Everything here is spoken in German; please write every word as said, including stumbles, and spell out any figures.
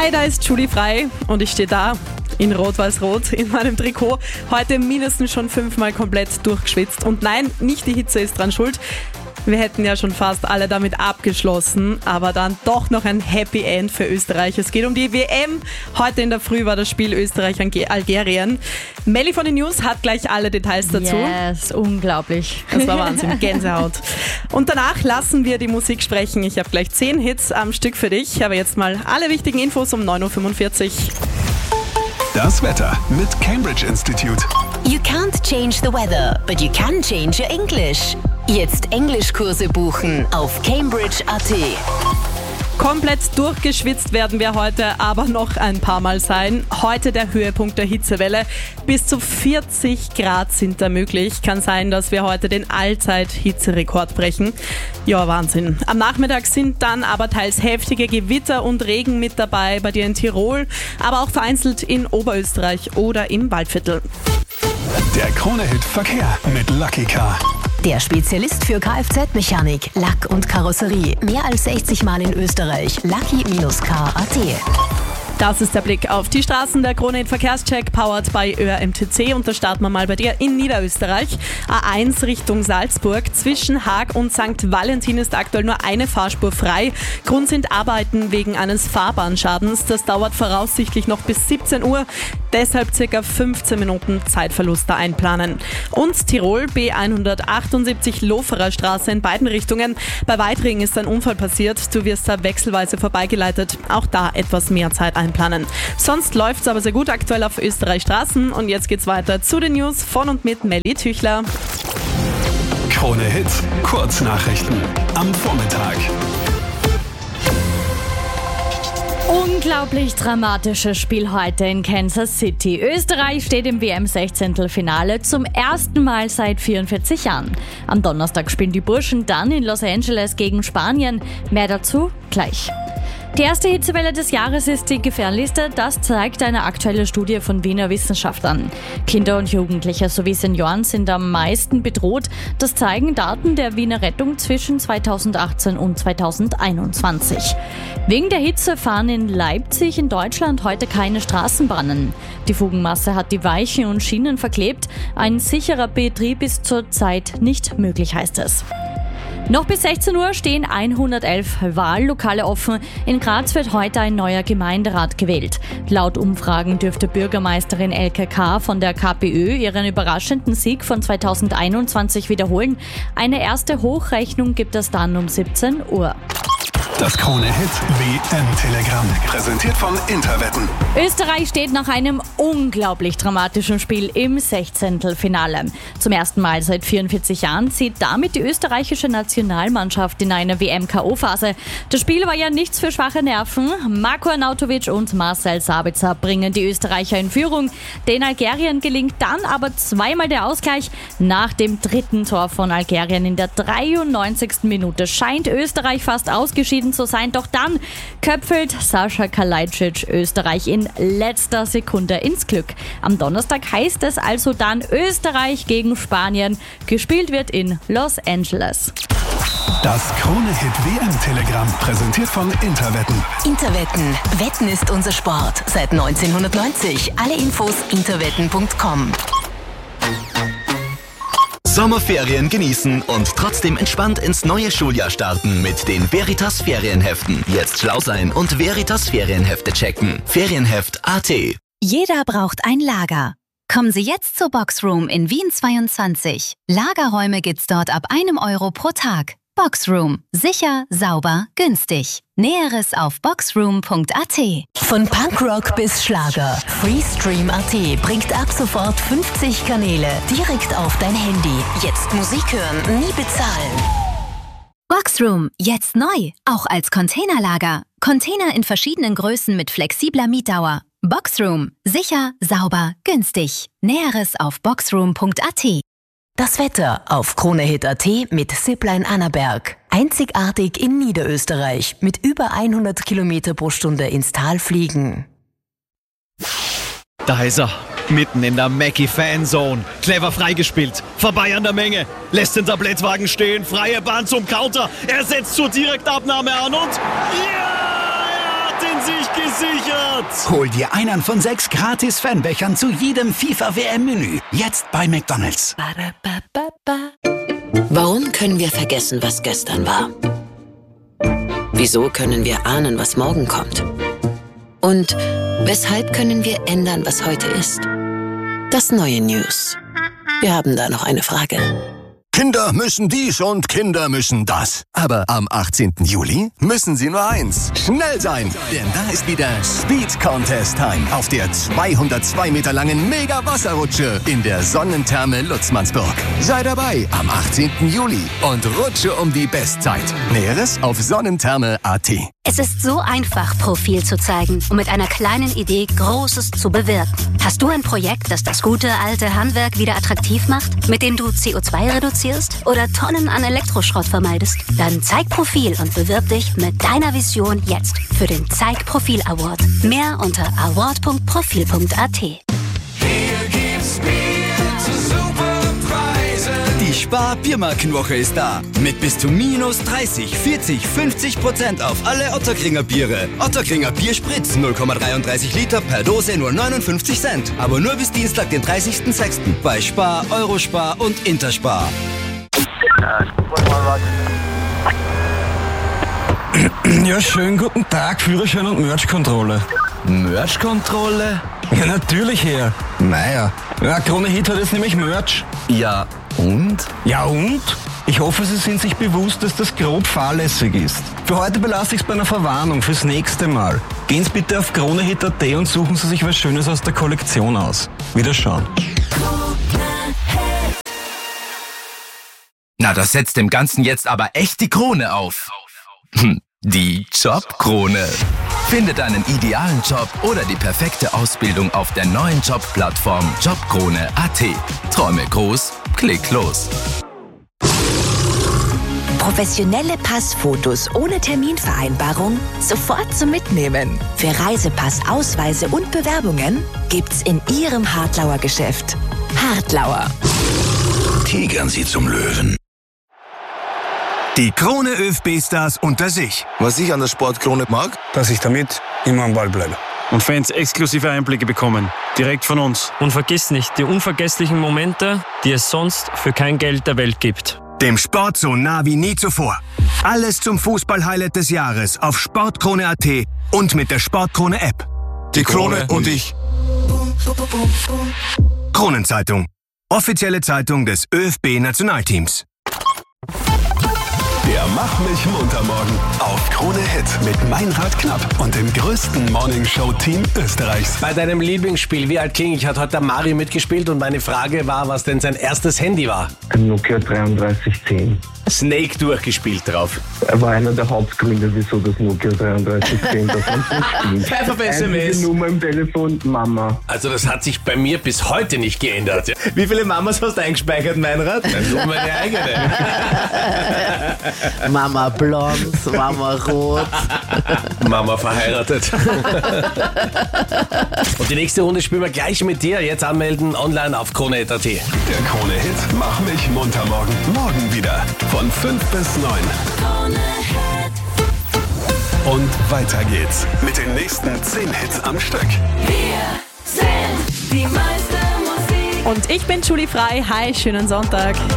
Hi, da ist Julie Frei und ich stehe da in Rot-Weiß-Rot in meinem Trikot. Heute mindestens schon fünfmal komplett durchgeschwitzt. Und nein, nicht die Hitze ist dran schuld. Wir hätten ja schon fast alle damit abgeschlossen, aber dann doch noch ein Happy End für Österreich. Es geht um die W M. Heute in der Früh war das Spiel Österreich-Algerien. Melli von den News hat gleich alle Details dazu. Yes, unglaublich. Das war Wahnsinn, Gänsehaut. Und danach lassen wir die Musik sprechen. Ich habe gleich zehn Hits am Stück für dich. Aber jetzt mal alle wichtigen Infos um neun Uhr fünfundvierzig. Das Wetter mit Cambridge Institute. You can't change the weather, but you can change your English. Jetzt Englischkurse buchen auf Cambridge Punkt a t. Komplett durchgeschwitzt werden wir heute aber noch ein paar Mal sein. Heute der Höhepunkt der Hitzewelle. Bis zu vierzig Grad sind da möglich. Kann sein, dass wir heute den Allzeit-Hitzerekord brechen. Ja, Wahnsinn. Am Nachmittag sind dann aber teils heftige Gewitter und Regen mit dabei bei dir in Tirol, aber auch vereinzelt in Oberösterreich oder im Waldviertel. Der Krone-Hit Verkehr mit Lucky Car. Der Spezialist für Kfz-Mechanik, Lack und Karosserie. Mehr als sechzig Mal in Österreich. Lucky Car Punkt a t. Das ist der Blick auf die Straßen. Der Krone-Hit Verkehrscheck, powered by Ö R M T C. Und da starten wir mal bei dir in Niederösterreich. A eins Richtung Salzburg. Zwischen Haag und Sankt Valentin ist aktuell nur eine Fahrspur frei. Grund sind Arbeiten wegen eines Fahrbahnschadens. Das dauert voraussichtlich noch bis siebzehn Uhr. Deshalb circa fünfzehn Minuten Zeitverlust da einplanen. Und Tirol, B hundertachtundsiebzig Loferer Straße in beiden Richtungen. Bei Weitring ist ein Unfall passiert. Du wirst da wechselweise vorbeigeleitet. Auch da etwas mehr Zeit einplanen. Sonst läuft es aber sehr gut aktuell auf Österreich Straßen. Und jetzt geht's weiter zu den News von und mit Melli Tüchler. Krone Hit, Kurznachrichten am Vormittag. Unglaublich dramatisches Spiel heute in Kansas City. Österreich steht im W M-Sechzehntelfinale zum ersten Mal seit vierundvierzig Jahren. Am Donnerstag spielen die Burschen dann in Los Angeles gegen Spanien. Mehr dazu gleich. Die erste Hitzewelle des Jahres ist die gefährlichste, das zeigt eine aktuelle Studie von Wiener Wissenschaftlern. Kinder und Jugendliche sowie Senioren sind am meisten bedroht. Das zeigen Daten der Wiener Rettung zwischen zweitausendachtzehn und zweitausendeinundzwanzig. Wegen der Hitze fahren in Leipzig in Deutschland heute keine Straßenbahnen. Die Fugenmasse hat die Weichen und Schienen verklebt. Ein sicherer Betrieb ist zurzeit nicht möglich, heißt es. Noch bis sechzehn Uhr stehen hundertelf Wahllokale offen. In Graz wird heute ein neuer Gemeinderat gewählt. Laut Umfragen dürfte Bürgermeisterin Elke K. von der KPÖ ihren überraschenden Sieg von zweitausendeinundzwanzig wiederholen. Eine erste Hochrechnung gibt es dann um siebzehn Uhr. Das Krone-Hit W M-Telegramm, präsentiert von Interwetten. Österreich steht nach einem unglaublich dramatischen Spiel im Sechzehntelfinale. Zum ersten Mal seit vierundvierzig Jahren zieht damit die österreichische Nationalmannschaft in eine W M-K O-Phase. Das Spiel war ja nichts für schwache Nerven. Marko Arnautovic und Marcel Sabitzer bringen die Österreicher in Führung. Den Algerien gelingt dann aber zweimal der Ausgleich. Nach dem dritten Tor von Algerien in der dreiundneunzigsten Minute scheint Österreich fast ausgeschieden zu sein. Doch dann köpfelt Sascha Kalajdzic Österreich in letzter Sekunde ins Glück. Am Donnerstag heißt es also dann Österreich gegen Spanien. Gespielt wird in Los Angeles. Das Krone-Hit W M-Telegramm, präsentiert von Interwetten. Interwetten. Wetten ist unser Sport. Seit neunzehnhundertneunzig. Alle Infos interwetten punkt com. Sommerferien genießen und trotzdem entspannt ins neue Schuljahr starten mit den Veritas Ferienheften. Jetzt schlau sein und Veritas Ferienhefte checken. Ferienheft Punkt a t. Jeder braucht ein Lager. Kommen Sie jetzt zur Boxroom in Wien zweiundzwanzig. Lagerräume gibt's dort ab einem Euro pro Tag. Boxroom. Sicher, sauber, günstig. Näheres auf boxroom punkt a t. Von Punkrock bis Schlager. Freestream Punkt a t bringt ab sofort fünfzig Kanäle direkt auf dein Handy. Jetzt Musik hören, nie bezahlen. Boxroom. Jetzt neu. Auch als Containerlager. Container in verschiedenen Größen mit flexibler Mietdauer. Boxroom. Sicher, sauber, günstig. Näheres auf boxroom punkt a t. Das Wetter auf Kronehit Punkt a t mit Zipline Annaberg. Einzigartig in Niederösterreich mit über hundert Kilometer pro Stunde ins Tal fliegen. Da ist er, mitten in der Mackie-Fanzone. Clever freigespielt, vorbei an der Menge, lässt den Tablettwagen stehen, freie Bahn zum Counter. Er setzt zur Direktabnahme an und ja, er hat in sich gesichert! Hol dir einen von sechs gratis Fanbechern zu jedem FIFA-W M-Menü. Jetzt bei McDonald's. Warum können wir vergessen, was gestern war? Wieso können wir ahnen, was morgen kommt? Und weshalb können wir ändern, was heute ist? Das neue News. Wir haben da noch eine Frage. Kinder müssen dies und Kinder müssen das. Aber am achtzehnten Juli müssen sie nur eins. Schnell sein, denn da ist wieder Speed Contest Time auf der zweihundertzwei Meter langen Mega-Wasserrutsche in der Sonnentherme Lutzmannsburg. Sei dabei am achtzehnten Juli und rutsche um die Bestzeit. Näheres auf sonnentherme punkt a t. Es ist so einfach, Profil zu zeigen und mit einer kleinen Idee Großes zu bewirken. Hast du ein Projekt, das das gute alte Handwerk wieder attraktiv macht, mit dem du C O zwei reduzierst oder Tonnen an Elektroschrott vermeidest? Dann zeig Profil und bewirb dich mit deiner Vision jetzt für den Zeig Profil Award. Mehr unter award punkt profil punkt a t. Die Spar-Biermarkenwoche ist da. Mit bis zu minus dreißig, vierzig, fünfzig Prozent auf alle Ottakringer Biere. Ottakringer Bierspritz null Komma dreiunddreißig Liter per Dose nur neunundfünfzig Cent. Aber nur bis Dienstag, den dreißigsten sechsten bei Spar, Eurospar und Interspar. Ja, schönen guten Tag, Führerschein und Merch-Kontrolle. Merch-Kontrolle? Ja, natürlich, Herr. Naja, ja, Krone Hit hat jetzt nämlich Merch. Ja, und? Ja, und? Ich hoffe, Sie sind sich bewusst, dass das grob fahrlässig ist. Für heute belasse ich es bei einer Verwarnung fürs nächste Mal. Gehen Sie bitte auf kronehit punkt a t und suchen Sie sich was Schönes aus der Kollektion aus. Wiederschauen. Na, das setzt dem Ganzen jetzt aber echt die Krone auf. Hm, die Jobkrone. Finde deinen idealen Job oder die perfekte Ausbildung auf der neuen Jobplattform jobkrone punkt a t. Träume groß, klick los. Professionelle Passfotos ohne Terminvereinbarung sofort zum Mitnehmen. Für Reisepass, Ausweise und Bewerbungen gibt's in Ihrem Hartlauer Geschäft. Hartlauer. Tigern Sie zum Löwen. Die Krone ÖFB-Stars unter sich. Was ich an der Sportkrone mag, dass ich damit immer am Ball bleibe. Und Fans exklusive Einblicke bekommen. Direkt von uns. Und vergiss nicht die unvergesslichen Momente, die es sonst für kein Geld der Welt gibt. Dem Sport so nah wie nie zuvor. Alles zum Fußball-Highlight des Jahres auf sportkrone punkt a t und mit der Sportkrone-App. Die Krone und ich. Kronenzeitung. Offizielle Zeitung des ÖFB-Nationalteams. Der Mach mich munter morgen auf Krone Hit mit Meinrad Knapp und dem größten Morningshow-Team Österreichs. Bei deinem Lieblingsspiel, wie alt King? Ich hatte heute der Mario mitgespielt und meine Frage war, was denn sein erstes Handy war. Ein Nokia dreiunddreißig zehn. Snake durchgespielt drauf. Er war einer der Hauptgründe, wieso das Nokia dreiunddreißig zehn das nicht spielt. Einfach S M S. Die Nummer im Telefon, Mama. Also das hat sich bei mir bis heute nicht geändert. Wie viele Mamas hast du eingespeichert, Meinrad? Nur meine eigene. Mama blond, Mama rot. Mama verheiratet. Und die nächste Runde spielen wir gleich mit dir. Jetzt anmelden online auf kronehit punkt a t. Der Krone Hit Mach mich munter morgen. Morgen wieder von fünf bis neun. Und weiter geht's mit den nächsten zehn Hits am Stück. Wir sind die meiste Musik. Und ich bin Julie Frei. Hi, schönen Sonntag.